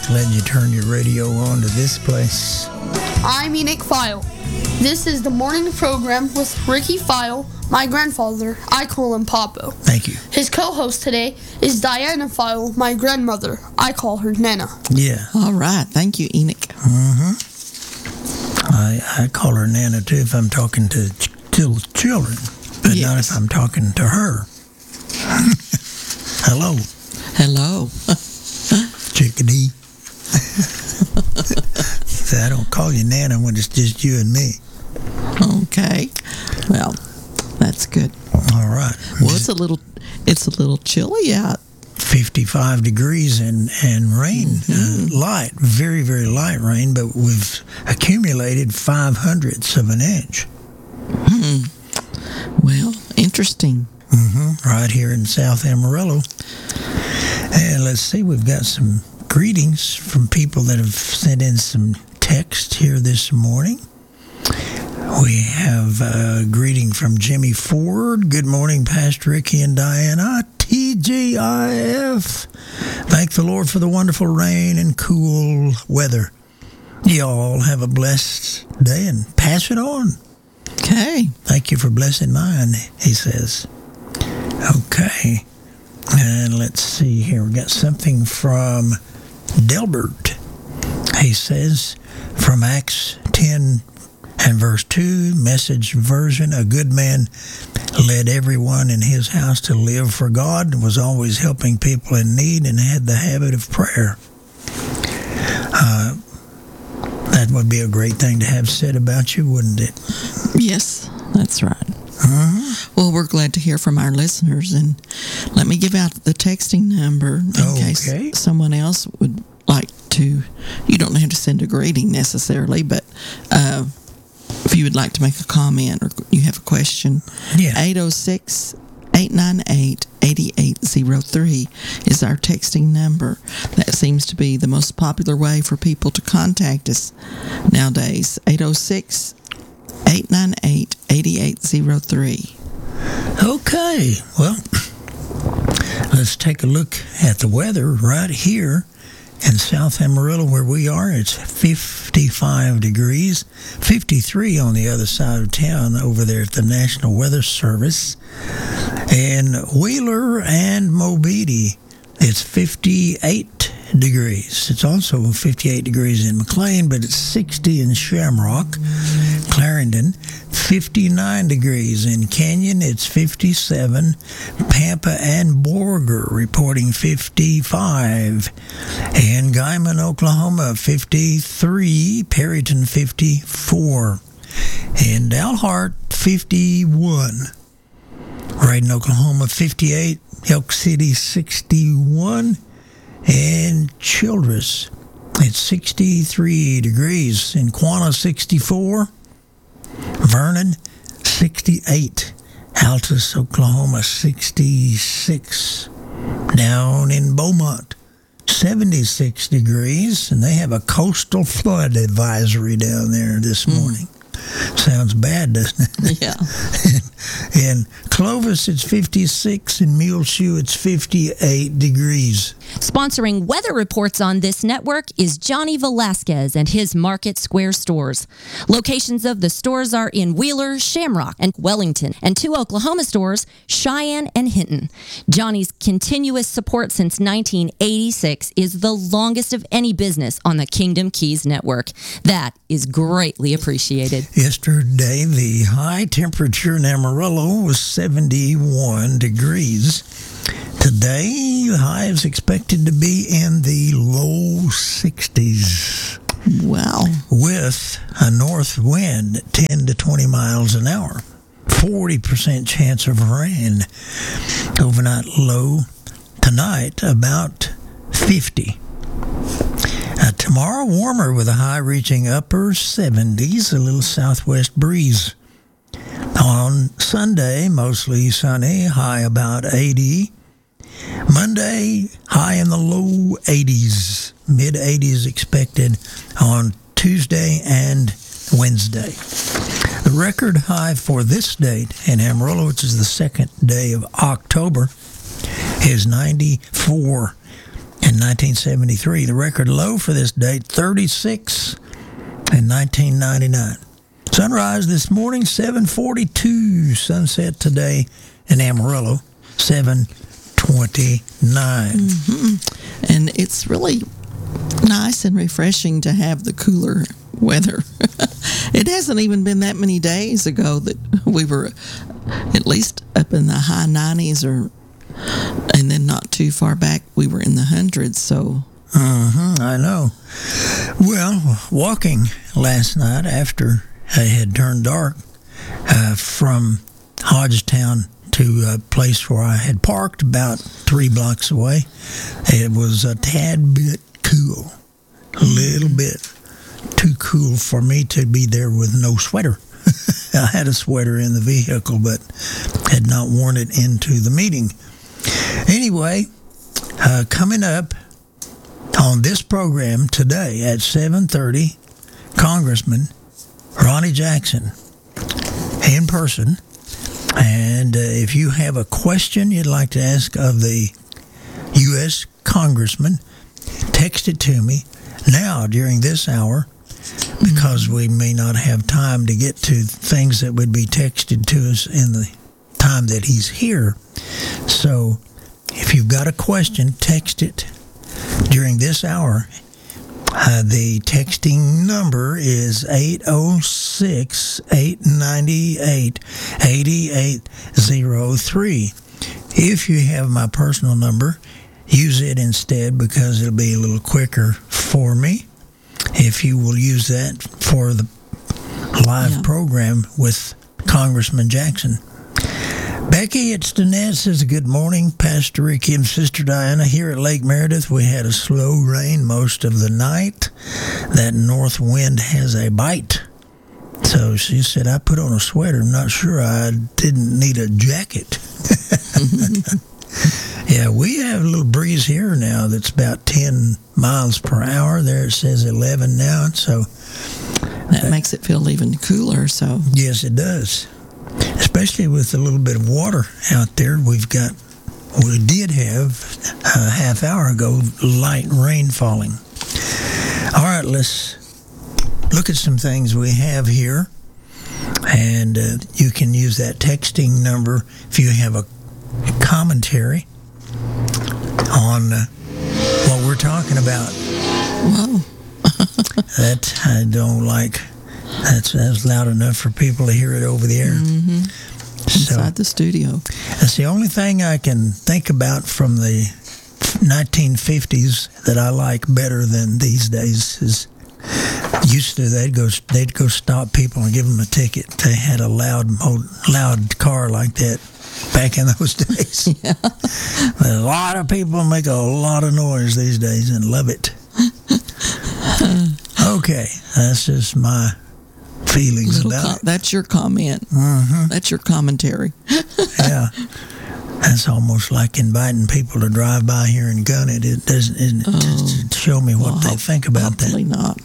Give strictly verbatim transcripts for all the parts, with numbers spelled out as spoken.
glad you turned your radio on to this place. I'm Enoch File. This is the morning program with Ricky File, my grandfather. I call him Papo. Thank you. His co-host today is Diana File, my grandmother. I call her Nana. Yeah. All right. Thank you, Enoch. Mm-hmm. I, I call her Nana, too, if I'm talking to ch- to children, but Yes. not if I'm talking to her. Hello, Hello. chickadee. So I don't call you Nana when it's just you and me. Okay. Well, that's good. All right. Well, it's a little, it's a little chilly out. fifty-five degrees and, and rain, Mm-hmm. uh, light, very, very light rain, but we've accumulated five hundredths of an inch. Hmm. Well, interesting. Mm-hmm. Right here in South Amarillo. And let's see, we've got some greetings from people that have sent in some text here this morning. We have a greeting from Jimmy Ford. Good morning, Pastor Ricky and Diana. T G I F. Thank the Lord for the wonderful rain and cool weather. Y'all have a blessed day and pass it on. Okay. Thank you for blessing mine, he says. Okay. And let's see here. We got something from Delbert. He says, from Acts ten and verse two, Message version, a good man led everyone in his house to live for God and was always helping people in need and had the habit of prayer. Uh, that would be a great thing to have said about you, wouldn't it? Yes, that's right. Mm-hmm. Well, we're glad to hear from our listeners, and let me give out the texting number in Okay. case someone else would like to. You don't have to send a greeting necessarily, but uh, if you would like to make a comment or you have a question, Yeah. eight oh six, eight nine eight, eight eight zero three is our texting number. That seems to be the most popular way for people to contact us nowadays. eight oh six, eight nine eight, eight eight zero three. Okay, well, let's take a look at the weather right here in South Amarillo where we are. It's fifty-five degrees, fifty-three on the other side of town over there at the National Weather Service. In Wheeler and Mobeetie, it's fifty-eight degrees. It's also fifty-eight degrees in McLean, but it's sixty in Shamrock. Clarendon, fifty-nine degrees. In Canyon, it's fifty-seven. Pampa and Borger reporting fifty-five. In Guyman, Oklahoma, fifty-three. Perryton, fifty-four. In Dalhart, fifty-one. Raiden, Oklahoma, fifty-eight. Elk City, sixty-one. And Childress, it's sixty-three degrees. In Quanah, sixty-four. Vernon, sixty-eight. Altus, Oklahoma, sixty-six. Down in Beaumont, seventy-six degrees. And they have a coastal flood advisory down there this morning. Mm. Sounds bad, doesn't it? Yeah. In Clovis, it's fifty-six. In Muleshoe, it's fifty-eight degrees. Sponsoring weather reports on this network is Johnny Velasquez and his Market Square stores. Locations of the stores are in Wheeler, Shamrock, and Wellington, and two Oklahoma stores, Cheyenne and Hinton. Johnny's continuous support since nineteen eighty-six is the longest of any business on the Kingdom Keys network. That is greatly appreciated. Yesterday, the high temperature in Amarillo was seventy-one degrees. Today, the high is expected to be in the low sixties. Wow. With a north wind at ten to twenty miles an hour. forty percent chance of rain. Overnight low tonight, about fifty. Uh, tomorrow, warmer with a high reaching upper seventies, a little southwest breeze. On Sunday, mostly sunny, high about eighty. Monday, high in the low eighties, mid eighties expected on Tuesday and Wednesday. The record high for this date in Amarillo, which is the second day of October, is ninety-four. in nineteen seventy-three. The record low for this date, thirty-six in nineteen ninety-nine. Sunrise this morning, seven forty-two. Sunset today in Amarillo, seven twenty-nine. Mm-hmm. And it's really nice and refreshing to have the cooler weather. It hasn't even been that many days ago that we were at least up in the high nineties, or and then not too far back we were in the hundreds. So uh-huh, I know. Well, walking last night after it had turned dark uh, from Hodgetown to a place where I had parked about three blocks away, it was a tad bit cool, a little bit too cool for me to be there with no sweater. I had a sweater in the vehicle, but had not worn it into the meeting. Anyway, uh, coming up on this program today at seven thirty, Congressman Ronnie Jackson in person. And uh, if you have a question you'd like to ask of the U S Congressman, text it to me now during this hour, because we may not have time to get to things that would be texted to us in the time that he's here. So if you've got a question, text it during this hour. Uh, the texting number is eight oh six, eight nine eight, eight eight zero three. If you have my personal number, use it instead, because it'll be a little quicker for me if you will use that for the live yeah. program with Congressman Jackson. Becky, it's Danette, says good morning. Pastor Ricky and Sister Diana here at Lake Meredith. We had a slow rain most of the night. That north wind has a bite. So she said, I put on a sweater. I'm not sure I didn't need a jacket. Yeah, we have a little breeze here now that's about ten miles per hour. There it says eleven now. So that uh, makes it feel even cooler. So yes, it does. Especially with a little bit of water out there. We've got, we did have a half hour ago, light rain falling. All right, let's look at some things we have here. And uh, you can use that texting number if you have a commentary on uh, what we're talking about. Whoa. That I don't like. That's, that's loud enough for people to hear it over the air. Mm-hmm. So, inside the studio. That's the only thing I can think about from the nineteen fifties that I like better than these days. Is used to they'd go they'd go stop people and give them a ticket. They had a loud loud car like that back in those days. Yeah. But a lot of people make a lot of noise these days and love it. Okay, that's just my feelings Little about com- it. That's your comment. Mm-hmm. That's your commentary. Yeah, that's almost like inviting people to drive by here and gun it. It doesn't, isn't it? Oh, Just to show me what well, they hope, think about hopefully that. Not.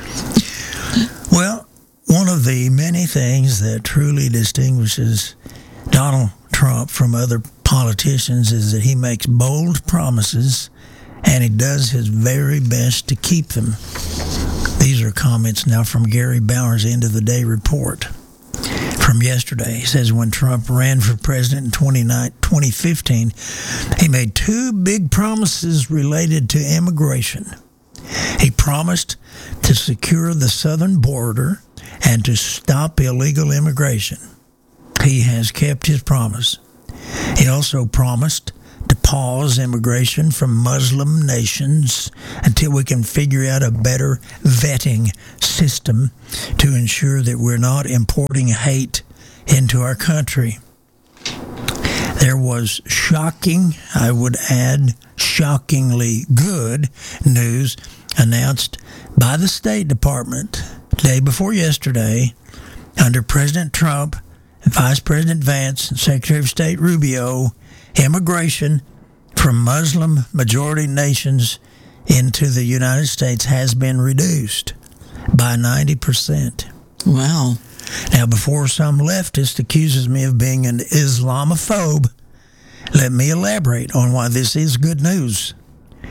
Well, one of the many things that truly distinguishes Donald Trump from other politicians is that he makes bold promises and he does his very best to keep them. These are comments now from Gary Bowers' End of the Day report from yesterday. He says when Trump ran for president in twenty fifteen, he made two big promises related to immigration. He promised to secure the southern border and to stop illegal immigration. He has kept his promise. He also promised to pause immigration from Muslim nations until we can figure out a better vetting system to ensure that we're not importing hate into our country. There was shocking, I would add, shockingly good news announced by the State Department day before yesterday under President Trump, Vice President Vance, and Secretary of State Rubio. Immigration from Muslim majority nations into the United States has been reduced by ninety percent. Wow. Now, before some leftist accuses me of being an Islamophobe, let me elaborate on why this is good news. For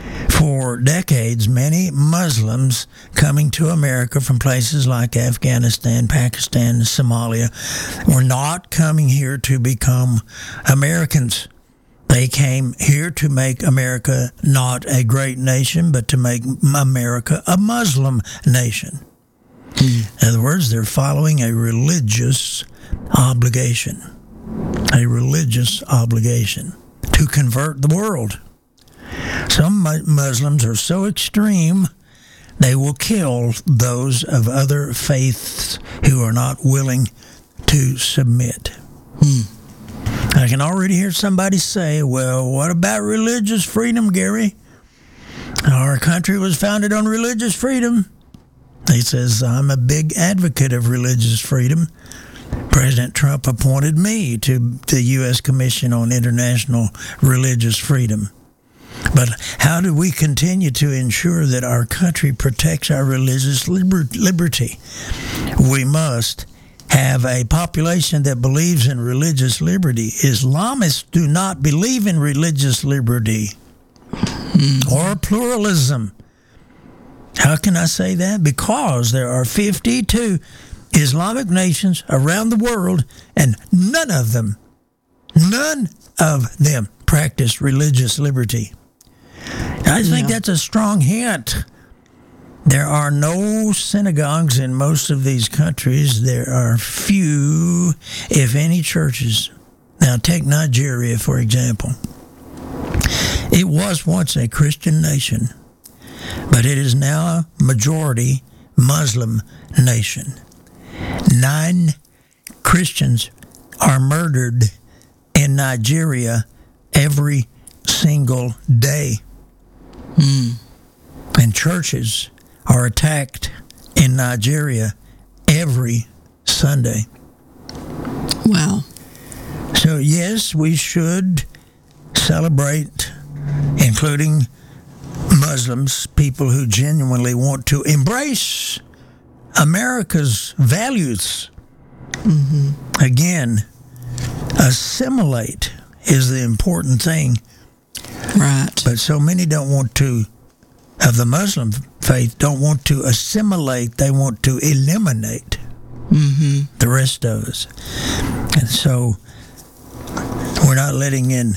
For decades, many Muslims coming to America from places like Afghanistan, Pakistan, and Somalia were not coming here to become Americans. They came here to make America not a great nation, but to make America a Muslim nation. Mm. In other words, they're following a religious obligation, a religious obligation to convert the world. Some Muslims are so extreme, they will kill those of other faiths who are not willing to submit. Mm. I can already hear somebody say, well, what about religious freedom, Gary? Our country was founded on religious freedom. He says, I'm a big advocate of religious freedom. President Trump appointed me to the U S Commission on International Religious Freedom. But how do we continue to ensure that our country protects our religious liber- liberty? We must have a population that believes in religious liberty. Islamists do not believe in religious liberty or pluralism. How can I say that? Because there are fifty-two Islamic nations around the world, and none of them, none of them practice religious liberty. I think yeah. that's a strong hint. There are no synagogues in most of these countries. There are few, if any, churches. Now, take Nigeria, for example. It was once a Christian nation, but it is now a majority Muslim nation. Nine Christians are murdered in Nigeria every single day. Hmm. And churches are attacked in Nigeria every Sunday. Wow. So, yes, we should celebrate, including Muslims, people who genuinely want to embrace America's values. Mm-hmm. Again, assimilate is the important thing. Right. But so many don't want to, of the Muslim faith, don't want to assimilate. They want to eliminate mm-hmm. the rest of us. And so we're not letting in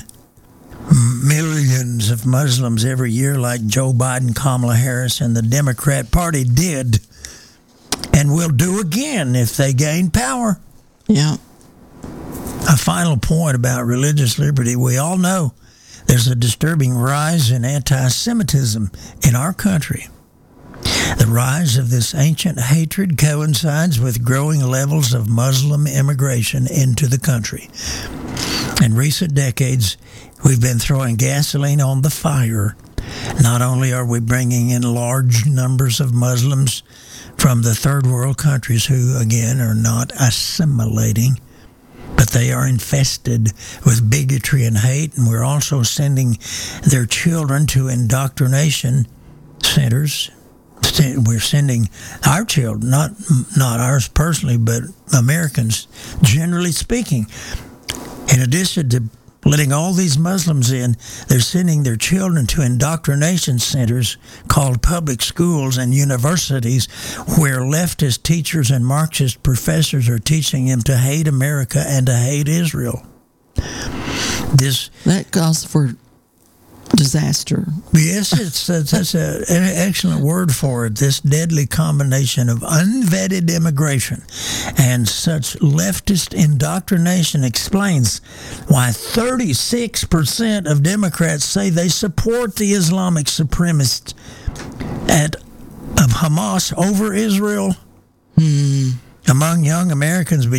millions of Muslims every year like Joe Biden, Kamala Harris, and the Democrat Party did, and will do again if they gain power. Yeah. A final point about religious liberty. We all know there's a disturbing rise in anti-Semitism in our country. The rise of this ancient hatred coincides with growing levels of Muslim immigration into the country. In recent decades, we've been throwing gasoline on the fire. Not only are we bringing in large numbers of Muslims from the third world countries who, again, are not assimilating, but they are infested with bigotry and hate, and we're also sending their children to indoctrination centers. We're sending our children, not not ours personally, but Americans, generally speaking. In addition to letting all these Muslims in, they're sending their children to indoctrination centers called public schools and universities where leftist teachers and Marxist professors are teaching them to hate America and to hate Israel. This That calls for disaster. Yes, it's, it's, that's a, an excellent word for it. This deadly combination of unvetted immigration and such leftist indoctrination explains why thirty-six percent of Democrats say they support the Islamic supremacists at, of Hamas over Israel. Hmm. Among young Americans